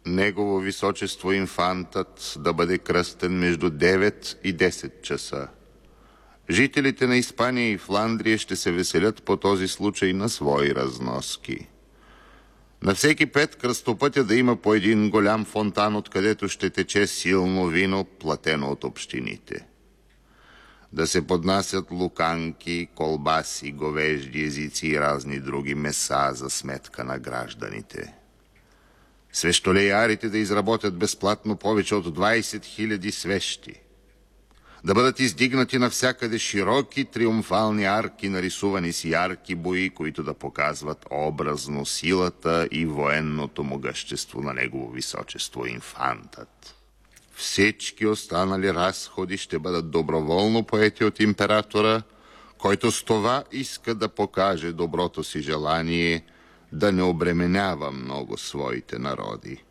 Негово височество инфантът да бъде кръстен между 9 и 10 часа. Жителите на Испания и Фландрия ще се веселят по този случай на свои разноски. На всеки 5 кръстопътя да има по един голям фонтан, откъдето ще тече силно вино, платено от общините. Да се поднасят луканки, колбаси, говежди езици и разни други меса за сметка на гражданите. Свещолеярите да изработят безплатно повече от 20 000 свещи. Да бъдат издигнати навсякъде широки триумфални арки, нарисувани с ярки бои, които да показват образно силата и военното могъщество на негово височество инфантът. Всички останали разходи ще бъдат доброволно поети от императора, който с това иска да покаже доброто си желание да не обременява много своите народи.